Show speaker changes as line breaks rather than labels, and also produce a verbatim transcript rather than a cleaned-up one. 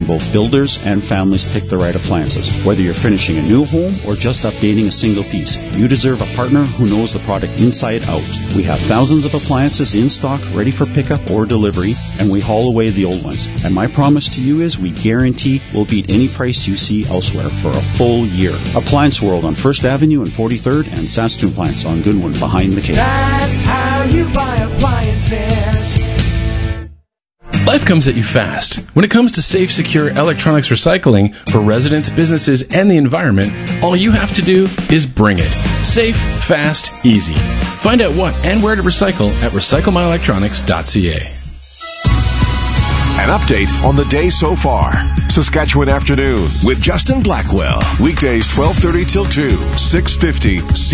Both builders and families pick the right appliances. Whether you're finishing a new home or just updating a single piece, you deserve a partner who knows the product inside out. We have thousands of appliances in stock ready for pickup or delivery, and we haul away the old ones. And my promise to you is we guarantee we'll beat any price you see elsewhere for a full year. Appliance World on First Avenue and forty-third, and Saskatoon Appliance on Goodwin behind the cave.
That's how you buy appliances.
Life comes at you fast. When it comes to safe, secure electronics recycling for residents, businesses, and the environment, all you have to do is bring it. Safe, fast, easy. Find out what and where to recycle at recycle my electronics dot c a.
An update on the day so far. Saskatchewan Afternoon with Justin Blackwell. Weekdays twelve thirty till two, six fifty.